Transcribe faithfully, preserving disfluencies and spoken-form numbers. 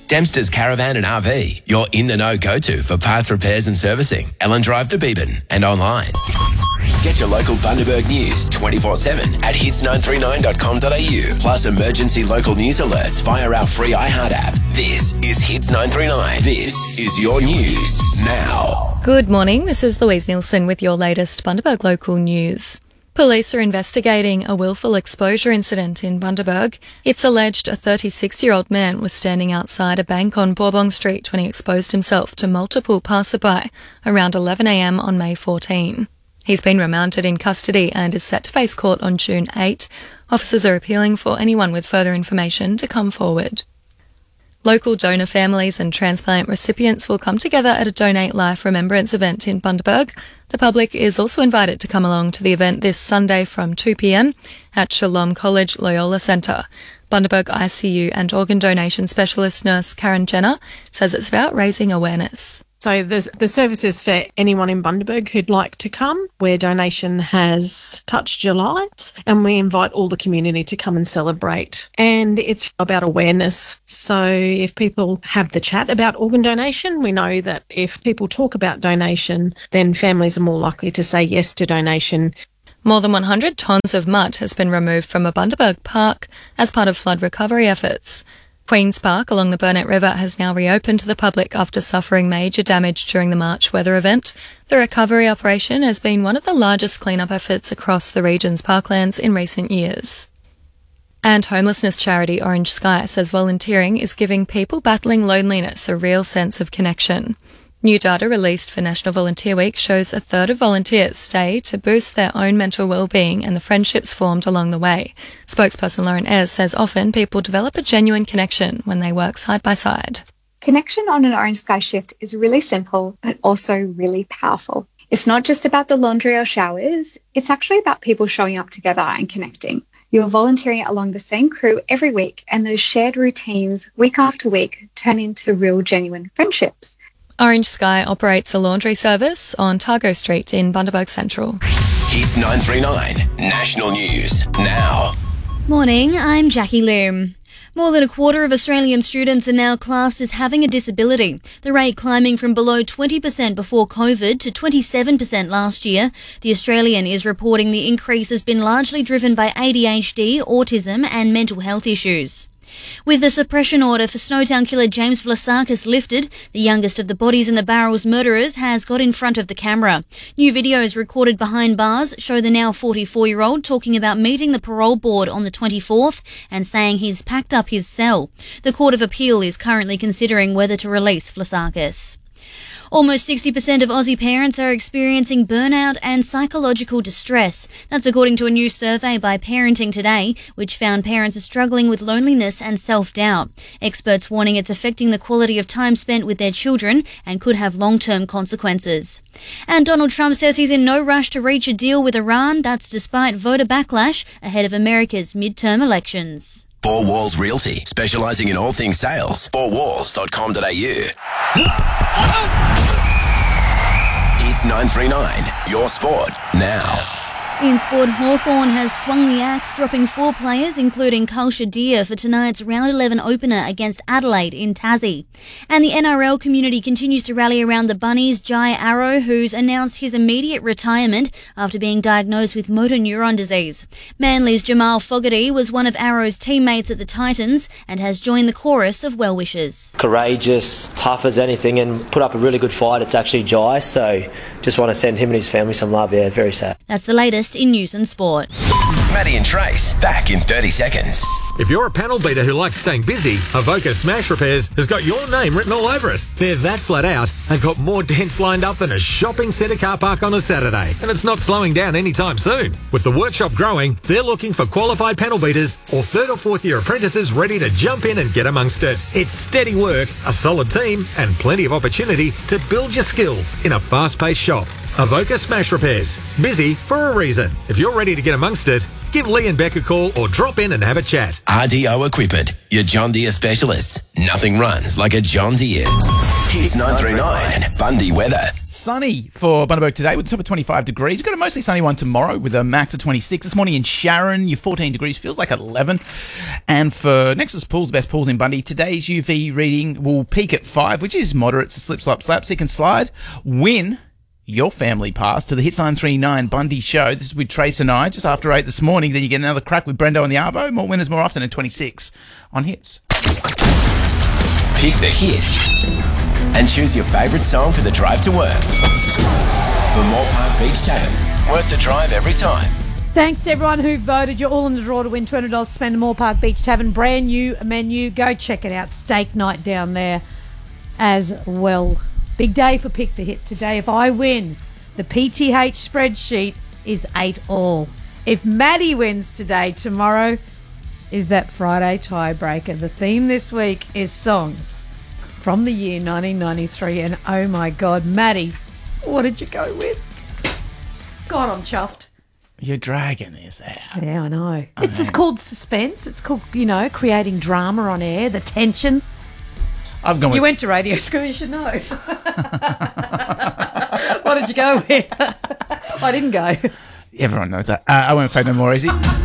Dempster's Caravan and R V, your in-the-know go-to for parts repairs and servicing. Ellen Drive the Beebyn and online. Get your local Bundaberg news twenty-four seven at hits nine three nine dot com dot a u, plus emergency local news alerts via our free iHeart app. This is Hits nine three nine. This is your news now. Good morning, this is Louise Nielsen with your latest Bundaberg local news. Police are investigating a willful exposure incident in Bundaberg. It's alleged a thirty-six-year-old man was standing outside a bank on Bourbon Street when he exposed himself to multiple passerby around eleven a m on May fourteenth. He's been remanded in custody and is set to face court on June eighth. Officers are appealing for anyone with further information to come forward. Local donor families and transplant recipients will come together at a Donate Life Remembrance event in Bundaberg. The public is also invited to come along to the event this Sunday from two p m at Shalom College Loyola Centre. Bundaberg I C U and organ donation specialist nurse Karen Jenner says it's about raising awareness. So there's the services for anyone in Bundaberg who'd like to come, where donation has touched your lives, and we invite all the community to come and celebrate. And it's about awareness. So if people have the chat about organ donation, we know that if people talk about donation, then families are more likely to say yes to donation. More than one hundred tonnes of mud has been removed from a Bundaberg park as part of flood recovery efforts. Queen's Park along the Burnett River has now reopened to the public after suffering major damage during the March weather event. The recovery operation has been one of the largest clean-up efforts across the region's parklands in recent years. And homelessness charity Orange Sky says volunteering is giving people battling loneliness a real sense of connection. New data released for National Volunteer Week shows a third of volunteers stay to boost their own mental well-being and the friendships formed along the way. Spokesperson Lauren Ayres says often people develop a genuine connection when they work side by side. Connection on an Orange Sky shift is really simple, but also really powerful. It's not just about the laundry or showers, it's actually about people showing up together and connecting. You're volunteering along the same crew every week, and those shared routines week after week turn into real genuine friendships. Orange Sky operates a laundry service on Targo Street in Bundaberg Central. Hits nine three nine, National News Now. Morning, I'm Jackie Loom. More than a quarter of Australian students are now classed as having a disability, the rate climbing from below twenty percent before COVID to twenty-seven percent last year. The Australian is reporting the increase has been largely driven by A D H D, autism and mental health issues. With the suppression order for Snowtown killer James Vlasakis lifted, the youngest of the bodies in the barrels murderers has got in front of the camera. New videos recorded behind bars show the now forty-four-year-old talking about meeting the parole board on the twenty-fourth and saying he's packed up his cell. The Court of Appeal is currently considering whether to release Vlasakis. Almost sixty percent of Aussie parents are experiencing burnout and psychological distress. That's according to a new survey by Parenting Today, which found parents are struggling with loneliness and self-doubt. Experts warning it's affecting the quality of time spent with their children and could have long-term consequences. And Donald Trump says he's in no rush to reach a deal with Iran. That's despite voter backlash ahead of America's midterm elections. Four Walls Realty, specialising in all things sales. four walls dot com dot a u. It's nine three nine, your sport now. In sport, Hawthorn has swung the axe, dropping four players, including Carl Shadir, for tonight's round eleven opener against Adelaide in Tassie. And the N R L community continues to rally around the Bunnies' Jai Arrow, who's announced his immediate retirement after being diagnosed with motor neuron disease. Manly's Jamal Fogarty was one of Arrow's teammates at the Titans and has joined the chorus of well wishes. Courageous, tough as anything, and put up a really good fight. It's actually Jai, so just want to send him and his family some love. Yeah, very sad. That's the latest in news and sport. Maddie and Trace, back in thirty seconds. If you're a panel beater who likes staying busy, Avoca Smash Repairs has got your name written all over it. They're that flat out, they've got more dents lined up than a shopping centre car park on a Saturday. And it's not slowing down anytime soon. With the workshop growing, they're looking for qualified panel beaters or third or fourth year apprentices ready to jump in and get amongst it. It's steady work, a solid team, and plenty of opportunity to build your skills in a fast-paced shop. Avoca Smash Repairs. Busy for a reason. If you're ready to get amongst it, give Lee and Beck a call or drop in and have a chat. R D O Equipment, your John Deere specialists. Nothing runs like a John Deere. Hits nine three nine, Bundy Weather. Sunny for Bundaberg today with a top of twenty-five degrees. You've got a mostly sunny one tomorrow with a max of twenty-six. This morning in Sharon, you're fourteen degrees, feels like eleven. And for Nexus Pools, the best pools in Bundy, today's U V reading will peak at five, which is moderate. It's a slip, slop, slap, seek and slide. Win your family pass to the Hits nine three nine Bundy show. This is with Trace and I, just after eight this morning. Then you get another crack with Brendo and the Arvo. More winners more often at twenty-six on Hits. Pick the hit and choose your favourite song for the drive to work. For Moore Park Beach Tavern, worth the drive every time. Thanks to everyone who voted. You're all in the draw to win two hundred dollars to spend at Moore Park Beach Tavern. Brand new menu. Go check it out. Steak night down there as well. Big day for Pick the Hit today. If I win, the P T H spreadsheet is eight all. If Maddie wins today, tomorrow is that Friday tiebreaker. The theme this week is songs from the year nineteen ninety-three. And oh my God, Maddie, what did you go with? God, I'm chuffed. You're dragging this out. Yeah, I know. It's just called suspense. It's called, you know, creating drama on air, the tension. I've gone with... You went to radio school, you should know. What did you go with? I didn't go. Everyone knows that. Uh, I won't Fade No More Easy.